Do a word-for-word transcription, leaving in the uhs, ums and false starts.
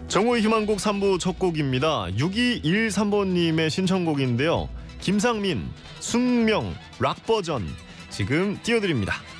정오의 희망곡 삼 부 첫 곡입니다. 육이일삼 번님의 신청곡인데요. 김상민, 숙명, 락 버전 지금 띄워드립니다.